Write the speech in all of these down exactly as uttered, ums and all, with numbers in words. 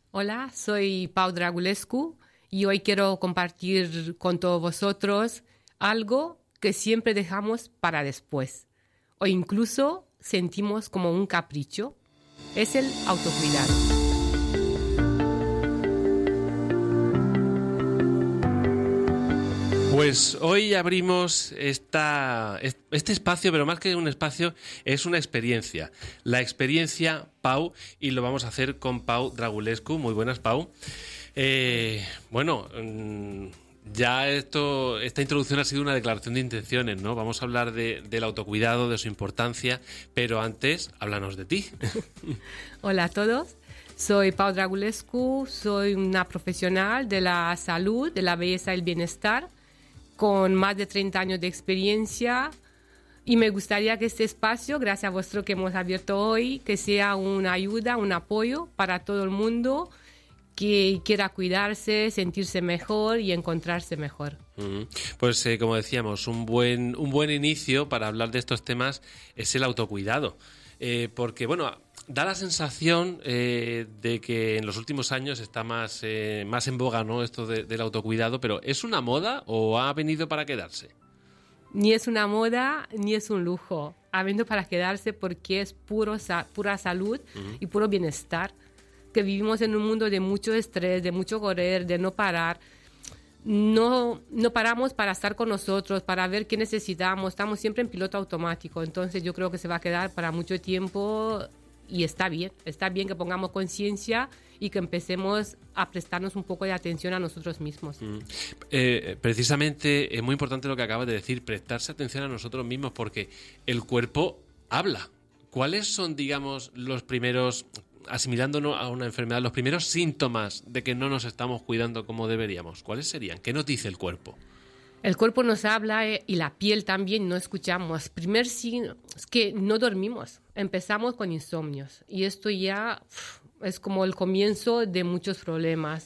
Hola, soy Pau Dragulescu y hoy quiero compartir con todos vosotros algo que siempre dejamos para después o incluso sentimos como un capricho. Es el autocuidado. Pues hoy abrimos esta, este espacio, pero más que un espacio, es una experiencia. La experiencia Pau, y lo vamos a hacer con Pau Dragulescu. Muy buenas, Pau. Eh, bueno, ya esto, esta introducción ha sido una declaración de intenciones, ¿no? Vamos a hablar de, del autocuidado, de su importancia, pero antes, háblanos de ti. Hola a todos. Soy Pau Dragulescu, soy una profesional de la salud, de la belleza y el bienestar, con más de treinta años de experiencia, y me gustaría que este espacio, gracias a vuestro que hemos abierto hoy, que sea una ayuda, un apoyo para todo el mundo que quiera cuidarse, sentirse mejor y encontrarse mejor. Mm-hmm. Pues eh, como decíamos, un buen, un buen inicio para hablar de estos temas es el autocuidado, eh, porque bueno, da la sensación eh, de que en los últimos años está más, eh, más en boga, ¿no?, esto de, del autocuidado, pero ¿es una moda o ha venido para quedarse? Ni es una moda, ni es un lujo. Ha venido para quedarse porque es puro, pura salud uh-huh. y puro bienestar. Que vivimos en un mundo de mucho estrés, de mucho correr, de no parar. No, no paramos para estar con nosotros, para ver qué necesitamos. Estamos siempre en piloto automático. Entonces yo creo que se va a quedar para mucho tiempo. Y está bien, está bien que pongamos conciencia y que empecemos a prestarnos un poco de atención a nosotros mismos. Mm. Eh, precisamente es muy importante lo que acabas de decir, prestarse atención a nosotros mismos, porque el cuerpo habla. ¿Cuáles son, digamos, los primeros, asimilándonos a una enfermedad, los primeros síntomas de que no nos estamos cuidando como deberíamos? ¿Cuáles serían? ¿Qué nos dice el cuerpo? El cuerpo nos habla eh, y la piel también, no escuchamos. Primer signo es que no dormimos. Empezamos con insomnios y esto ya uf, es como el comienzo de muchos problemas.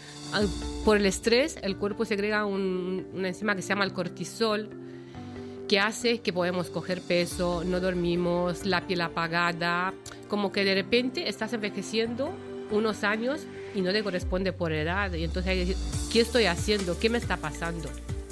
Por el estrés, el cuerpo segrega un, una enzima que se llama el cortisol, que hace que podemos coger peso, no dormimos, la piel apagada, como que de repente estás envejeciendo unos años y no te corresponde por edad. Y entonces hay que decir, ¿qué estoy haciendo? ¿Qué me está pasando?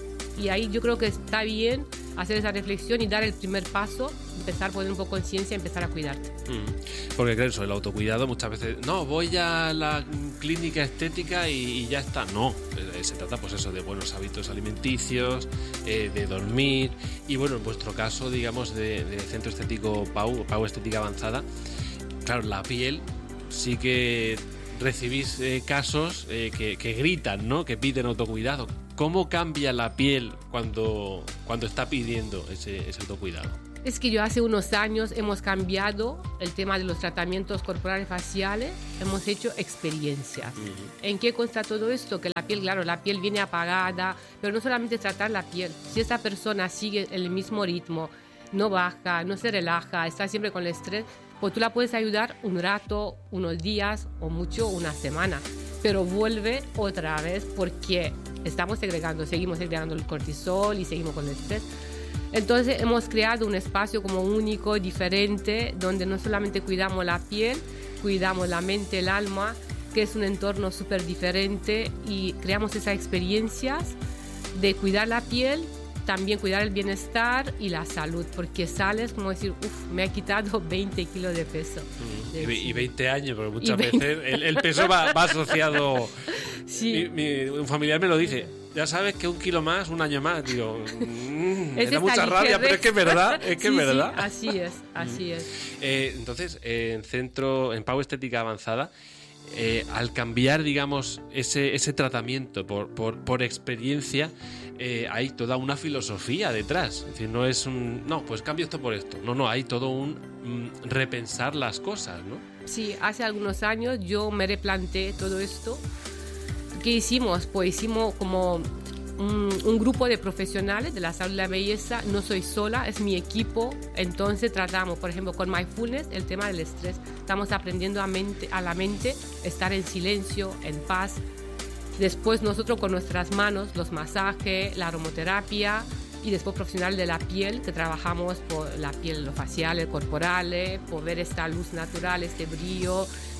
Y ahí yo creo que está bien hacer esa reflexión y dar el primer paso, empezar a poner un poco de conciencia y empezar a cuidarte. Mm. Porque claro, eso, el autocuidado muchas veces, no, voy a la clínica estética y, y ya está. No, eh, se trata pues eso de buenos hábitos alimenticios, eh, de dormir y bueno, en vuestro caso, digamos, de, de Centro Estético Pau, Pau Estética Avanzada, claro, la piel sí que recibís eh, casos eh, que, que gritan, ¿no?, que piden autocuidado. ¿Cómo cambia la piel cuando, cuando está pidiendo ese, ese autocuidado? Es que yo hace unos años hemos cambiado el tema de los tratamientos corporales faciales, hemos hecho experiencias. Uh-huh. ¿En qué consta todo esto? Que la piel, claro, la piel viene apagada, pero no solamente tratar la piel. Si esta persona sigue el mismo ritmo, no baja, no se relaja, está siempre con el estrés, pues tú la puedes ayudar un rato, unos días o mucho, una semana, pero vuelve otra vez porque estamos segregando, seguimos segregando el cortisol y seguimos con el estrés. Entonces hemos creado un espacio como único, diferente, donde no solamente cuidamos la piel, cuidamos la mente, el alma, que es un entorno súper diferente, y creamos esas experiencias de cuidar la piel, también cuidar el bienestar y la salud, porque sales como decir, uff, me ha quitado veinte kilos de peso. Mm, y, y veinte años, porque muchas veces el, el peso va, va asociado. Sí. Mi, mi, un familiar me lo dice, ya sabes que un kilo más, un año más. Digo, mmm, me da mucha rabia, pero es que es verdad, es que sí, es verdad. Sí, así es, así es. Eh, entonces, eh, en centro, en Pau Estética Avanzada, eh, al cambiar, digamos, ese, ese tratamiento por, por, por experiencia, eh, hay toda una filosofía detrás. Es decir, no es un, no, pues cambio esto por esto. No, no, hay todo un mm, repensar las cosas, ¿no? Sí, hace algunos años yo me replanteé todo esto. ¿Qué hicimos? Pues hicimos como un, un grupo de profesionales de la salud y la belleza. No soy sola, es mi equipo. Entonces tratamos, por ejemplo, con Mindfulness, el tema del estrés. Estamos aprendiendo a, mente, a la mente estar en silencio, en paz. Después nosotros con nuestras manos, los masajes, la aromaterapia, y después profesional de la piel, que trabajamos por la piel, lo facial, el corporal, por ver esta luz natural, este brillo,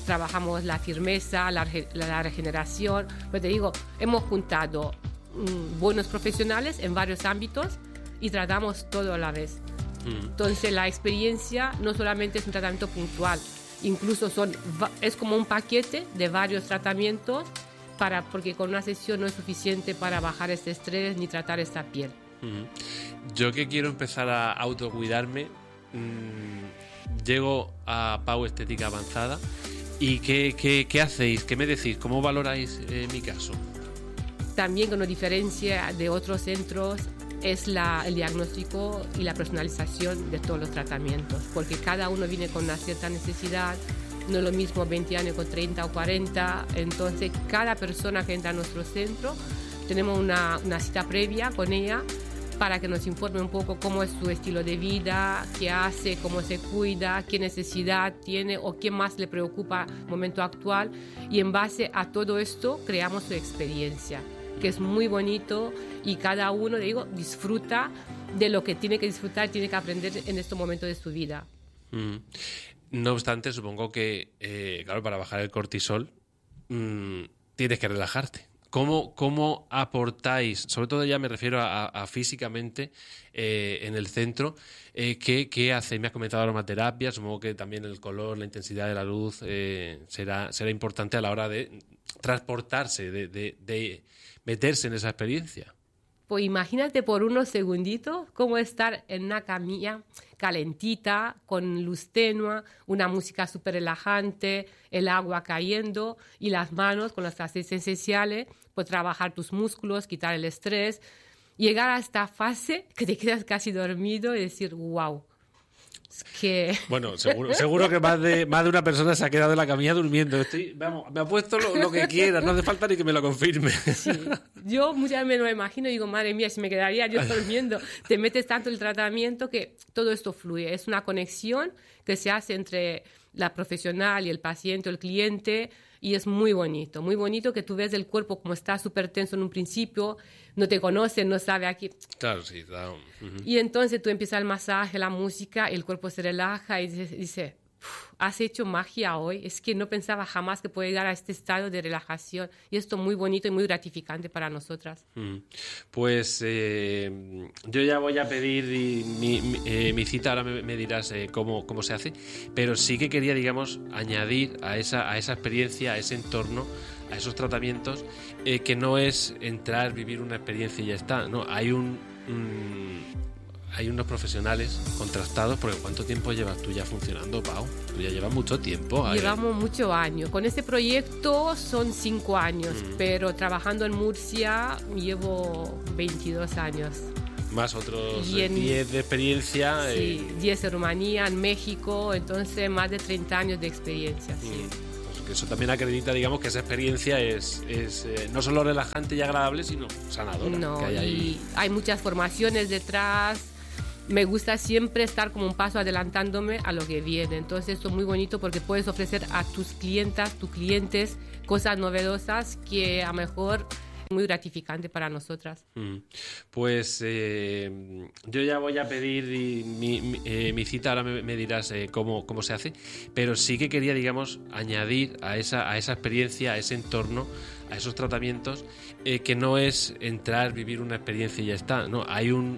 trabajamos la firmeza, la, la regeneración. Pero te digo, hemos juntado mmm, buenos profesionales en varios ámbitos y tratamos todo a la vez. Mm. Entonces la experiencia no solamente es un tratamiento puntual, incluso son, es como un paquete de varios tratamientos, para, porque con una sesión no es suficiente para bajar este estrés ni tratar esta piel. Mm. Yo que quiero empezar a autocuidarme, mmm, llego a Pau Estética Avanzada. ¿Y qué, qué, qué hacéis? ¿Qué me decís? ¿Cómo valoráis eh, mi caso? También con una diferencia de otros centros es la, el diagnóstico y la personalización de todos los tratamientos, porque cada uno viene con una cierta necesidad, no es lo mismo veinte años con treinta o cuarenta, entonces cada persona que entra a nuestro centro tenemos una, una cita previa con ella para que nos informe un poco cómo es su estilo de vida, qué hace, cómo se cuida, qué necesidad tiene o qué más le preocupa en el momento actual, y en base a todo esto creamos su experiencia, que es muy bonito, y cada uno, digo, disfruta de lo que tiene que disfrutar, tiene que aprender en este momento de su vida. Mm. No obstante, supongo que, eh, claro, para bajar el cortisol mmm, tienes que relajarte. ¿Cómo, ¿Cómo aportáis, sobre todo ya me refiero a, a físicamente, eh, en el centro, eh, ¿qué, qué hacéis? Me has comentado aromaterapia, supongo que también el color, la intensidad de la luz eh, será, será importante a la hora de transportarse, de, de, de meterse en esa experiencia. Pues imagínate por unos segunditos cómo estar en una camilla calentita, con luz tenue, una música súper relajante, el agua cayendo y las manos con las aceites esenciales, pues trabajar tus músculos, quitar el estrés, llegar a esta fase que te quedas casi dormido y decir, wow. Es que... Bueno, seguro, seguro que más de, más de una persona se ha quedado en la camilla durmiendo. Estoy, vamos, me apuesto lo, lo que quiera, no hace falta ni que me lo confirme. Sí. Yo muchas veces me lo imagino y digo, madre mía, si me quedaría yo durmiendo. Te metes tanto el tratamiento que todo esto fluye. Es una conexión que se hace entre la profesional y el paciente o el cliente, y es muy bonito, muy bonito que tú ves el cuerpo como está súper tenso en un principio, no te conoce, no sabe aquí. Claro, sí. Claro. Uh-huh. Y entonces tú empiezas el masaje, la música, el cuerpo se relaja y dice, dice has hecho magia hoy. Es que no pensaba jamás que puede llegar a este estado de relajación. Y esto es muy bonito y muy gratificante para nosotras. Uh-huh. Pues eh, yo ya voy a pedir mi, mi, eh, mi cita, ahora me, me dirás eh, cómo, cómo se hace, pero sí que quería, digamos, añadir a esa, a esa experiencia, a ese entorno, a esos tratamientos, eh, que no es entrar, vivir una experiencia y ya está. No, hay un... un hay unos profesionales contrastados, porque ¿cuánto tiempo llevas tú ya funcionando, Pau? Tú ya llevas mucho tiempo. Llevamos muchos años. Con este proyecto son cinco años, mm. pero trabajando en Murcia llevo veintidós años. Más otros diez de experiencia. Sí, eh. diez en Rumanía, en México, entonces más de treinta años de experiencia, sí. Mm. Pues eso también acredita, digamos, que esa experiencia es, es eh, no solo relajante y agradable, sino sanadora. No, que hay, y ahí... hay muchas formaciones detrás. Me gusta siempre estar como un paso adelantándome a lo que viene. Entonces esto es muy bonito porque puedes ofrecer a tus clientas, tus clientes, cosas novedosas que a lo mejor es muy gratificante para nosotras. Mm. Pues eh, yo ya voy a pedir mi, mi, eh, mi cita, ahora me, me dirás eh, cómo, cómo se hace, pero sí que quería, digamos, añadir a esa, a esa experiencia, a ese entorno, a esos tratamientos, eh, que no es entrar, vivir una experiencia y ya está. No, hay un...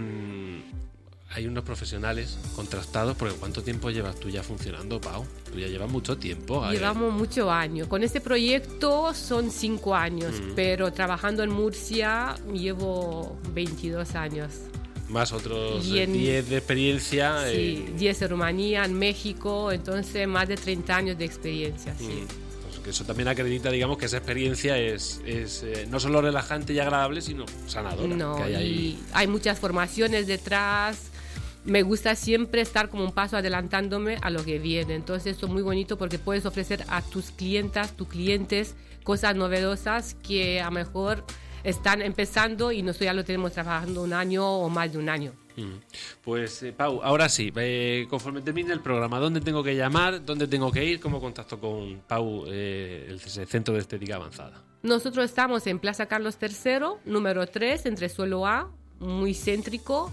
un hay unos profesionales contrastados, porque ¿cuánto tiempo llevas tú ya funcionando, Pau? Tú ya llevas mucho tiempo. Llevamos muchos años. Con este proyecto son cinco años, mm. pero trabajando en Murcia llevo veintidós años. Más otros en, diez de experiencia. Sí, eh. diez en Rumanía, en México, entonces más de treinta años de experiencia, sí. Mm. Pues que eso también acredita, digamos, que esa experiencia es, es eh, no solo relajante y agradable, sino sanadora. No, que hay, y ahí... hay muchas formaciones detrás. Me gusta siempre estar como un paso adelantándome a lo que viene. Entonces esto es muy bonito porque puedes ofrecer a tus clientas, tus clientes, cosas novedosas que a lo mejor están empezando y nosotros ya lo tenemos trabajando un año o más de un año. Mm. Pues eh, Pau, ahora sí, eh, conforme termine el programa, ¿dónde tengo que llamar? ¿Dónde tengo que ir? ¿Cómo contacto con Pau, eh, el Centro de Estética Avanzada? Nosotros estamos en Plaza Carlos tercero, número tres, entre suelo A, muy céntrico.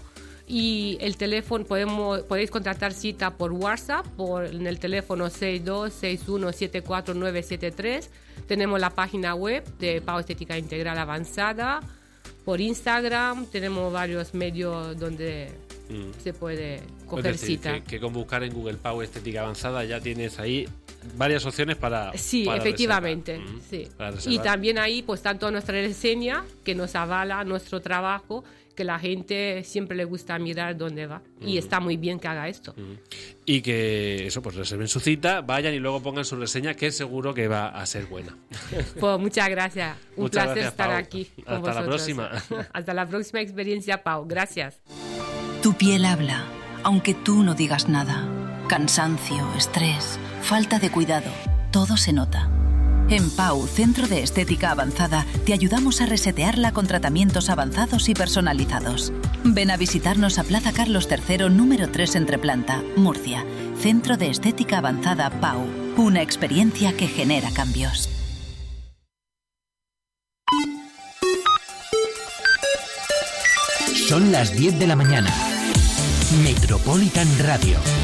Y el teléfono, podemos, podéis contratar cita por WhatsApp, por, en el teléfono seis dos seis uno siete cuatro nueve siete tres. Tenemos la página web de Pau Estética Integral Avanzada. Por Instagram tenemos varios medios donde mm. se puede coger es decir, cita. Que, que con buscar en Google Pau Estética Avanzada ya tienes ahí varias opciones para Sí, para efectivamente. Mm. Sí. Para y también ahí pues tanto nuestra reseña que nos avala nuestro trabajo, que la gente siempre le gusta mirar dónde va. Mm. Y está muy bien que haga esto. Mm. Y que eso, pues reserven su cita, vayan y luego pongan su reseña, que seguro que va a ser buena. Pues muchas gracias. Un muchas placer gracias, estar Pau. aquí con Hasta vosotros. la próxima. Hasta la próxima experiencia, Pau. Gracias. Tu piel habla, aunque tú no digas nada. Cansancio, estrés, falta de cuidado, todo se nota. En Pau, Centro de Estética Avanzada, te ayudamos a resetearla con tratamientos avanzados y personalizados. Ven a visitarnos a Plaza Carlos tercero, número tres, Entreplanta, Murcia. Centro de Estética Avanzada Pau. Una experiencia que genera cambios. Son las diez de la mañana. Metropolitan Radio.